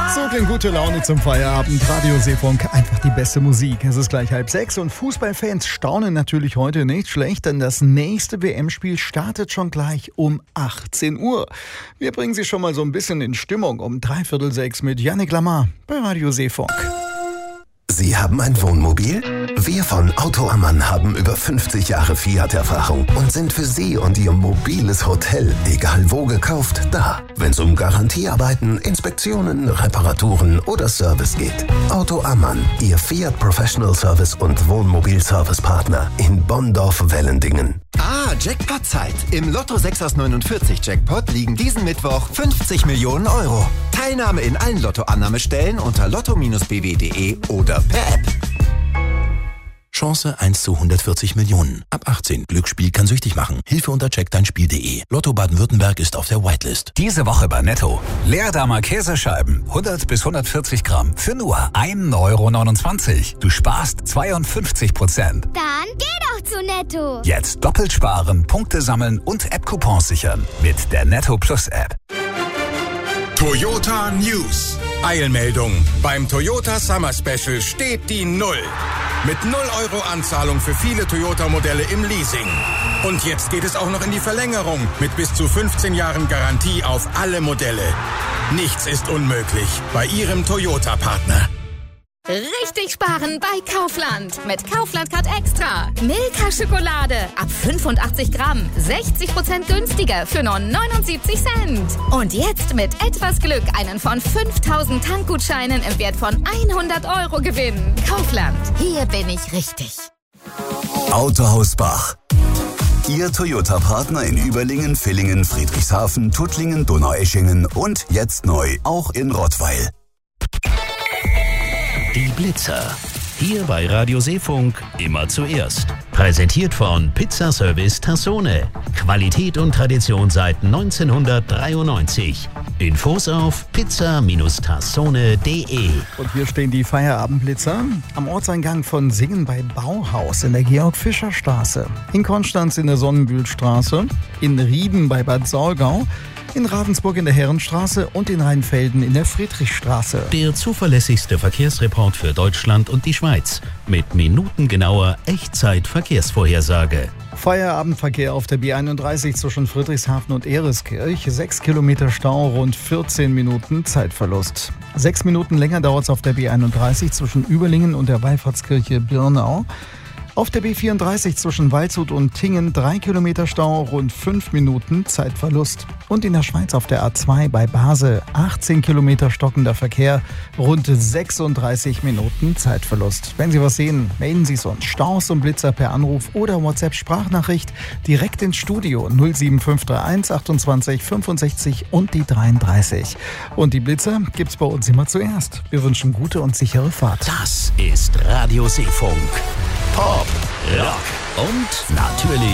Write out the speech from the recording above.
So klingt gute Laune zum Feierabend. Radio Seefunk, einfach die beste Musik. Es ist gleich 5:30 und Fußballfans staunen natürlich heute nicht schlecht, denn das nächste WM-Spiel startet schon gleich um 18 Uhr. Wir bringen Sie schon mal so ein bisschen in Stimmung um 5:45 mit Yannick Lamar bei Radio Seefunk. Sie haben ein Wohnmobil? Wir von Auto Ammann haben über 50 Jahre Fiat-Erfahrung und sind für Sie und Ihr mobiles Hotel, egal wo gekauft, da. Wenn es um Garantiearbeiten, Inspektionen, Reparaturen oder Service geht. Auto Ammann, Ihr Fiat Professional Service und Wohnmobil-Service-Partner in Bonndorf-Wellendingen. Jackpot-Zeit. Im Lotto 6 aus 49 Jackpot liegen diesen Mittwoch 50 Millionen Euro. Teilnahme in allen Lotto-Annahmestellen unter lotto-bw.de oder per App. Chance 1 zu 140 Millionen. Ab 18. Glücksspiel kann süchtig machen. Hilfe unter checkdeinspiel.de. Lotto Baden-Württemberg ist auf der Whitelist. Diese Woche bei Netto. Leerdammer Käsescheiben. 100 bis 140 Gramm. Für nur 1,29 €. Du sparst 52%. Dann geh doch zu Netto. Jetzt doppelt sparen, Punkte sammeln und App-Coupons sichern. Mit der Netto Plus App. Toyota News. Eilmeldung. Beim Toyota Summer Special steht die Null. Mit 0 € Anzahlung für viele Toyota-Modelle im Leasing. Und jetzt geht es auch noch in die Verlängerung mit bis zu 15 Jahren Garantie auf alle Modelle. Nichts ist unmöglich bei Ihrem Toyota-Partner. Richtig sparen bei Kaufland. Mit Kaufland Card Extra. Milka Schokolade ab 85 Gramm. 60% günstiger für nur 79 Cent. Und jetzt mit etwas Glück einen von 5000 Tankgutscheinen im Wert von 100 € gewinnen. Kaufland. Hier bin ich richtig. Autohaus Bach. Ihr Toyota-Partner in Überlingen, Villingen, Friedrichshafen, Tuttlingen, Donaueschingen und jetzt neu auch in Rottweil. Die Blitzer. Hier bei Radio Seefunk immer zuerst. Präsentiert von Pizzaservice Tassone. Qualität und Tradition seit 1993. Infos auf pizza-tassone.de. Und hier stehen die Feierabendblitzer am Ortseingang von Singen bei Bauhaus in der Georg-Fischer-Straße, in Konstanz in der Sonnenbühlstraße, in Rieden bei Bad Saulgau, in Ravensburg in der Herrenstraße und in Rheinfelden in der Friedrichstraße. Der zuverlässigste Verkehrsreport für Deutschland und die Schweiz mit minutengenauer Echtzeit-Verkehrsvorhersage. Feierabendverkehr auf der B31 zwischen Friedrichshafen und Ereskirch. 6 Kilometer Stau, rund 14 Minuten Zeitverlust. 6 Minuten länger dauert es auf der B31 zwischen Überlingen und der Wallfahrtskirche Birnau. Auf der B34 zwischen Waldshut und Tingen 3 Kilometer Stau, rund 5 Minuten Zeitverlust. Und in der Schweiz auf der A2 bei Basel 18 Kilometer stockender Verkehr, rund 36 Minuten Zeitverlust. Wenn Sie was sehen, melden Sie es uns. Staus und Blitzer per Anruf oder WhatsApp-Sprachnachricht direkt ins Studio 07531 28 65 und die 33. Und die Blitzer gibt's bei uns immer zuerst. Wir wünschen gute und sichere Fahrt. Das ist Radio Seefunk. Pop, Rock und natürlich